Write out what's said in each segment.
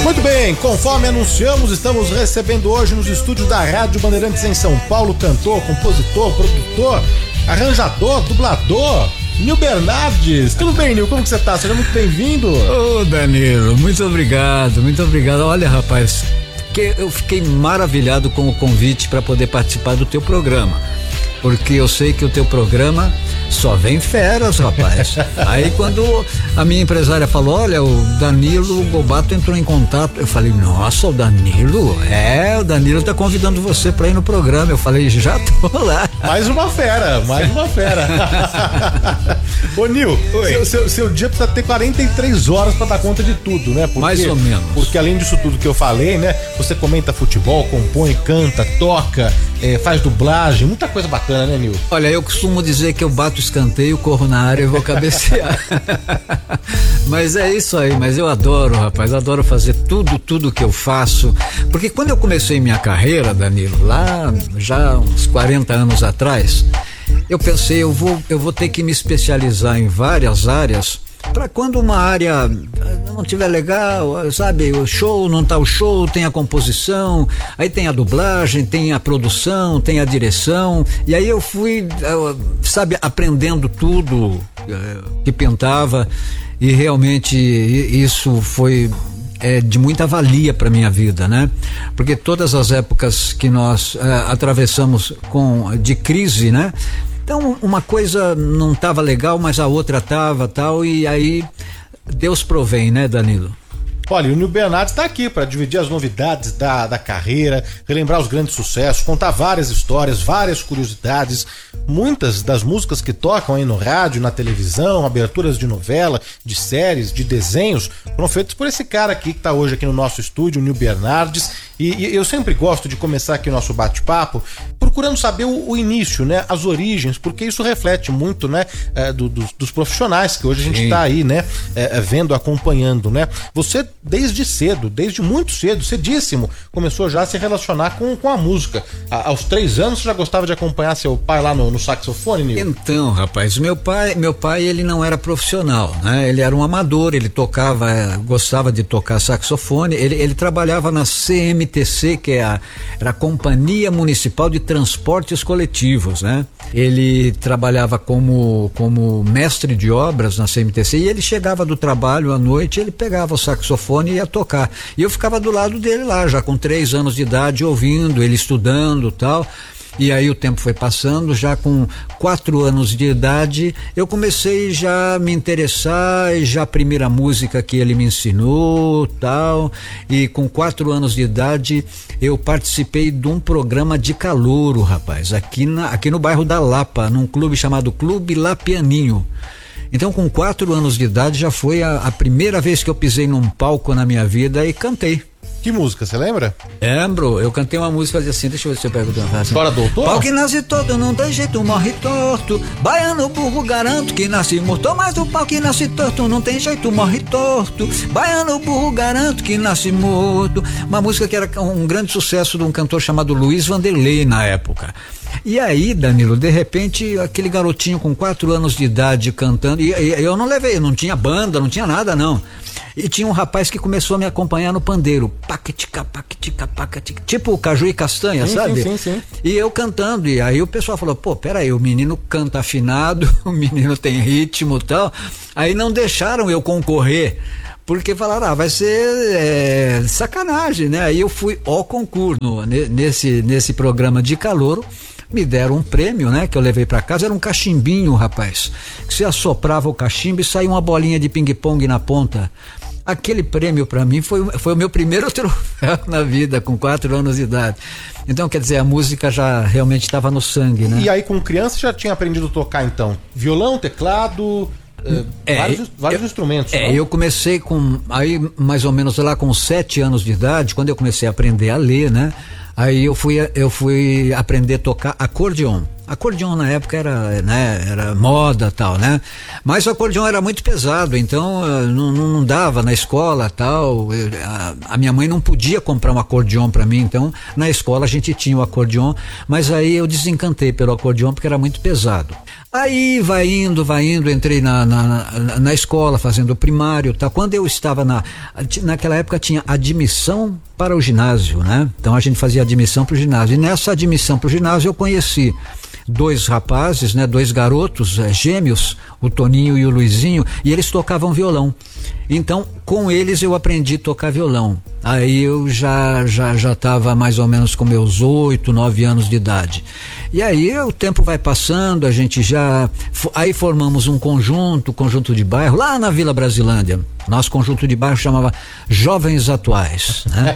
Muito bem, conforme anunciamos, estamos recebendo hoje nos estúdios da Rádio Bandeirantes em São Paulo, cantor, compositor, produtor, arranjador, dublador, Nil Bernardes. Tudo bem, Nil? Como que você tá? Seja muito bem-vindo. Ô, Danilo, muito obrigado. Olha, rapaz, eu fiquei maravilhado com o convite para poder participar do teu programa, porque eu sei que o teu programa só vem feras, rapaz. Aí quando a minha empresária falou, olha, o Danilo Gobato entrou em contato, eu falei, nossa, o Danilo tá convidando você pra ir no programa. Eu falei, já tô lá. Mais uma fera. Ô, Nil, seu dia precisa ter 43 horas pra dar conta de tudo, né? Porque, mais ou menos. Porque além disso tudo que eu falei, né? Você comenta futebol, compõe, canta, toca, faz dublagem, muita coisa bacana, né, Nil? Olha, eu costumo dizer que eu bato escanteio, corro na área e vou cabecear. Mas é isso aí, mas eu adoro, rapaz, adoro fazer tudo que eu faço, porque quando eu comecei minha carreira, Danilo, lá já uns 40 anos atrás, eu pensei, eu vou ter que me especializar em várias áreas, para quando uma área não tiver legal, sabe, o show, não tá o show, tem a composição, aí tem a dublagem, tem a produção, tem a direção, e aí eu fui, sabe, aprendendo tudo que pintava, e realmente isso foi de muita valia para minha vida, né? Porque todas as épocas que nós atravessamos de crise, né? Então uma coisa não estava legal, mas a outra estava, tal, e aí Deus provém, né, Danilo? Olha, o Nil Bernardes está aqui para dividir as novidades da carreira, relembrar os grandes sucessos, contar várias histórias, várias curiosidades. Muitas das músicas que tocam aí no rádio, na televisão, aberturas de novela, de séries, de desenhos, foram feitas por esse cara aqui que está hoje aqui no nosso estúdio, o Nil Bernardes. E eu sempre gosto de começar aqui o nosso bate-papo procurando saber o início, né, as origens, porque isso reflete muito, né, dos profissionais que hoje a gente está aí, né, vendo, acompanhando, né. Você desde muito cedo, cedíssimo, começou já a se relacionar com a música. Aos 3 anos você já gostava de acompanhar seu pai lá no saxofone, Nil? Então, rapaz, meu pai ele não era profissional, né? Ele era um amador, ele gostava de tocar saxofone, ele trabalhava na CMTC, que era a Companhia Municipal de Transportes Coletivos, né? Ele trabalhava como mestre de obras na CMTC, e ele chegava do trabalho à noite, ele pegava o saxofone e ia tocar. E eu ficava do lado dele lá, já com 3 anos de idade, ouvindo, ele estudando, tal. E aí o tempo foi passando, já com 4 anos de idade, eu comecei já a me interessar, e já a primeira música que ele me ensinou, tal, e com 4 anos de idade eu participei de um programa de calouro, rapaz, aqui no bairro da Lapa, num clube chamado Clube Lapianinho. Então, com 4 anos de idade, já foi a primeira vez que eu pisei num palco na minha vida e cantei. Que música, você lembra? Lembro, eu cantei uma música assim, deixa eu ver se eu pego uma assim. Bora, doutor? Pau que nasce todo, não tem jeito, morre torto. Baiano burro, garanto que nasce morto. Mas o pau que nasce torto, não tem jeito, morre torto. Baiano burro, garanto que nasce morto. Uma música que era um grande sucesso de um cantor chamado Luiz Vanderlei na época. E aí, Danilo, de repente, aquele garotinho com 4 anos de idade cantando, e eu não levei, não tinha banda, não tinha nada, não. E tinha um rapaz que começou a me acompanhar no pandeiro, paquitica, paquitica, paquitica, tipo Caju e Castanha, sim, sabe? Sim. E eu cantando, e aí o pessoal falou, pô, peraí, o menino canta afinado, o menino tem ritmo e tal. Aí não deixaram eu concorrer, porque falaram, vai ser sacanagem, né? Aí eu fui ao concurso, nesse programa de calouro. Me deram um prêmio, né, que eu levei pra casa, era um cachimbinho, rapaz, que você assoprava o cachimbo e saía uma bolinha de ping-pong na ponta. Aquele prêmio pra mim foi o meu primeiro troféu na vida, com 4 anos de idade. Então, quer dizer, a música já realmente estava no sangue, né? E aí, com criança, já tinha aprendido a tocar, então? Violão, teclado, vários instrumentos. Eu comecei aí mais ou menos lá com 7 anos de idade, quando eu comecei a aprender a ler, né? Aí eu fui aprender a tocar acordeon. Acordeon na época era moda, tal, né? Mas o acordeon era muito pesado, então não dava na escola, tal. A minha mãe não podia comprar um acordeon para mim, então na escola a gente tinha o acordeon, mas aí eu desencantei pelo acordeon porque era muito pesado. Aí vai indo, entrei na escola fazendo primário, tá? Quando eu estava naquela época tinha admissão para o ginásio, né? Então a gente fazia admissão para o ginásio, e nessa admissão para o ginásio eu conheci dois rapazes, né? Dois garotos gêmeos, o Toninho e o Luizinho, e eles tocavam violão. Então, com eles eu aprendi a tocar violão. Aí eu já estava mais ou menos com meus 8, 9 anos de idade. E aí o tempo vai passando, a gente aí formamos um conjunto de bairro, lá na Vila Brasilândia. Nosso conjunto de bairro chamava Jovens Atuais, né?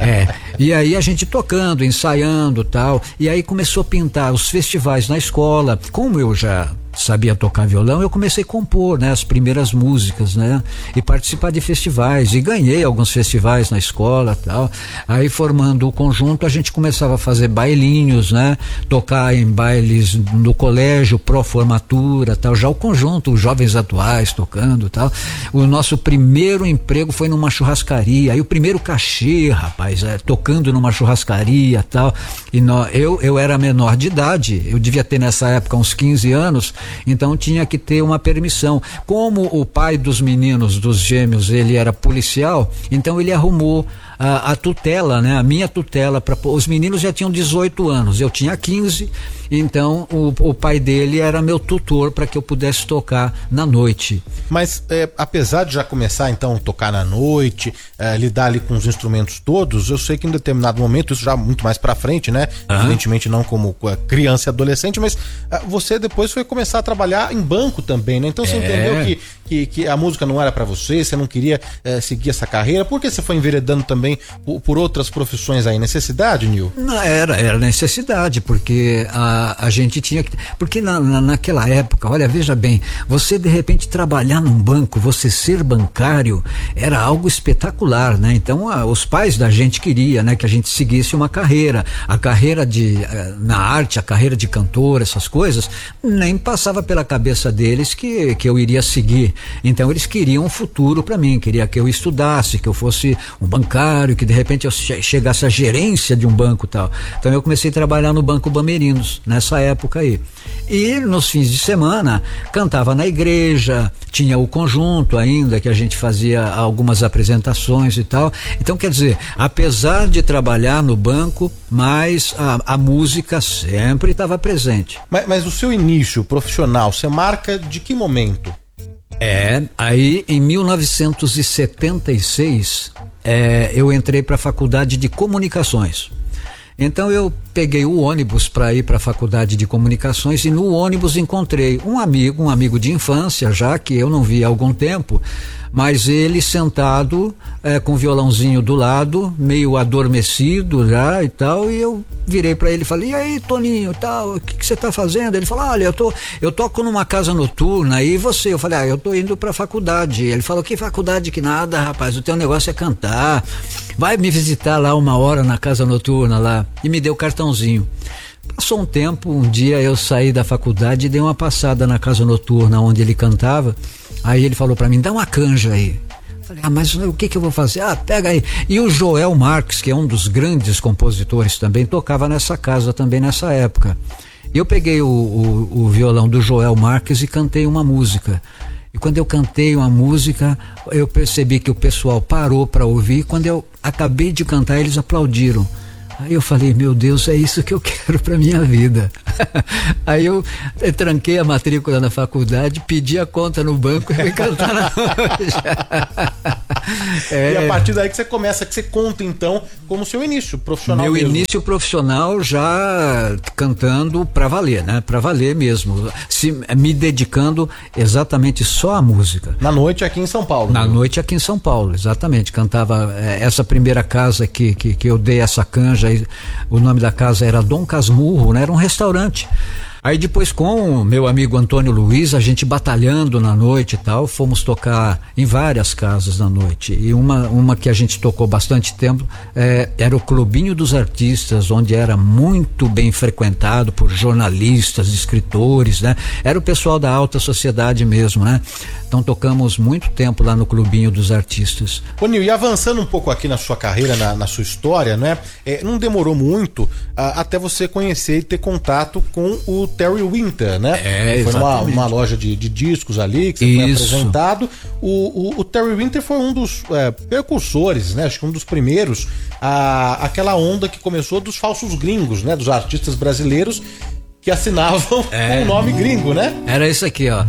E aí a gente tocando, ensaiando, tal. E aí começou a pintar os festivais na escola. Como eu já sabia tocar violão, eu comecei a compor, né, as primeiras músicas, né, e participar de festivais, e ganhei alguns festivais na escola, tal. Aí formando o conjunto, a gente começava a fazer bailinhos, né, tocar em bailes no colégio, pró-formatura, tal. Já o conjunto, os Jovens Atuais tocando, tal. O nosso primeiro emprego foi numa churrascaria, aí o primeiro cachê, rapaz, tocando numa churrascaria, tal. E eu era menor de idade, eu devia ter nessa época uns 15 anos. Então tinha que ter uma permissão. Como o pai dos meninos, dos gêmeos, ele era policial, então ele arrumou a tutela, né? A minha tutela, os meninos já tinham 18 anos, eu tinha 15, então o pai dele era meu tutor para que eu pudesse tocar na noite. Mas apesar de já começar então a tocar na noite, lidar ali com os instrumentos todos, eu sei que em determinado momento, isso já muito mais pra frente, né? Evidentemente não como criança e adolescente, mas você depois foi começar a trabalhar em banco também, né? Então você entendeu que a música não era pra você não queria seguir essa carreira. Por que você foi enveredando também por outras profissões aí? Necessidade, Nil? Não, era necessidade, porque a gente tinha que... Porque naquela época, olha, veja bem, você de repente trabalhar num banco, você ser bancário, era algo espetacular, né? Então os pais da gente queriam, né, que a gente seguisse uma carreira. A carreira na arte, a carreira de cantor, essas coisas, nem passava pela cabeça deles que eu iria seguir. Então eles queriam um futuro para mim, queria que eu estudasse, que eu fosse um bancário, que de repente eu chegasse à gerência de um banco e tal. Então eu comecei a trabalhar no Banco Bamerinos nessa época aí. E nos fins de semana cantava na igreja, tinha o conjunto ainda, que a gente fazia algumas apresentações e tal. Então, quer dizer, apesar de trabalhar no banco, mas a música sempre estava presente. Mas o seu início profissional, você marca de que momento? Aí em 1976 eu entrei para a faculdade de comunicações. Então eu peguei o ônibus para ir para a faculdade de comunicações, e no ônibus encontrei um amigo de infância, já que eu não via há algum tempo, mas ele sentado com o violãozinho do lado, meio adormecido já e tal, e eu virei para ele e falei: e aí, Toninho, tal, o que você tá fazendo? Ele falou: olha, eu toco numa casa noturna, e você? Eu falei: eu tô indo pra faculdade. Ele falou: que faculdade que nada, rapaz, o teu negócio é cantar, vai me visitar lá 1 hora na casa noturna lá, e me deu o cartãozinho. Passou um tempo, um dia eu saí da faculdade e dei uma passada na casa noturna onde ele cantava. Aí ele falou pra mim: dá uma canja aí. Falei: mas o que eu vou fazer? Pega aí. E o Joel Marques, que é um dos grandes compositores também, tocava nessa casa também nessa época. Eu peguei o violão do Joel Marques e cantei uma música. E quando eu cantei uma música, eu percebi que o pessoal parou para ouvir. Quando eu acabei de cantar, eles aplaudiram. Aí eu falei: meu Deus, é isso que eu quero pra minha vida. Aí eu tranquei a matrícula na faculdade, pedi a conta no banco e fui cantar na noite. E a partir daí que você conta então como seu início profissional. Meu mesmo. Início profissional já cantando pra valer, né? Pra valer mesmo. Me dedicando exatamente só à música. Na noite aqui em São Paulo. Na noite aqui em São Paulo, exatamente. Cantava essa primeira casa que eu dei essa canja. O nome da casa era Dom Casmurro, né? Era um restaurante. Aí depois, com o meu amigo Antônio Luiz, a gente batalhando na noite e tal, fomos tocar em várias casas na noite. E uma que a gente tocou bastante tempo era o Clubinho dos Artistas, onde era muito bem frequentado por jornalistas, escritores, né? Era o pessoal da alta sociedade mesmo, né? Então tocamos muito tempo lá no Clubinho dos Artistas. Ô Nil, e avançando um pouco aqui na sua carreira, na sua história, né? Não demorou muito até você conhecer e ter contato com o Terry Winter, né? Foi uma loja de discos ali que você foi apresentado. O Terry Winter foi um dos precursores, né? Acho que um dos primeiros aquela onda que começou dos falsos gringos, né? Dos artistas brasileiros que assinavam com o nome gringo, né? Era isso aqui, ó.